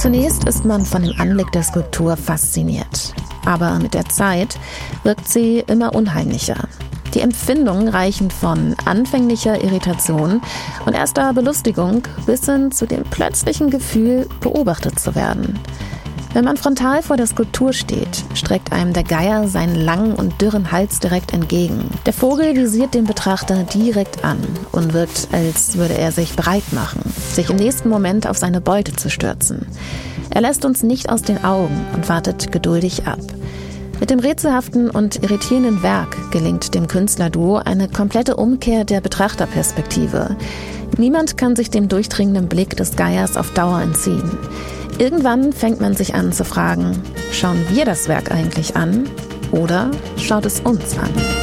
Zunächst ist man von dem Anblick der Skulptur fasziniert. Aber mit der Zeit wirkt sie immer unheimlicher. Die Empfindungen reichen von anfänglicher Irritation und erster Belustigung bis hin zu dem plötzlichen Gefühl, beobachtet zu werden. Wenn man frontal vor der Skulptur steht, streckt einem der Geier seinen langen und dürren Hals direkt entgegen. Der Vogel visiert den Betrachter direkt an und wirkt, als würde er sich bereit machen, sich im nächsten Moment auf seine Beute zu stürzen. Er lässt uns nicht aus den Augen und wartet geduldig ab. Mit dem rätselhaften und irritierenden Werk gelingt dem Künstlerduo eine komplette Umkehr der Betrachterperspektive. Niemand kann sich dem durchdringenden Blick des Geiers auf Dauer entziehen. Irgendwann fängt man sich an zu fragen, schauen wir das Werk eigentlich an oder schaut es uns an?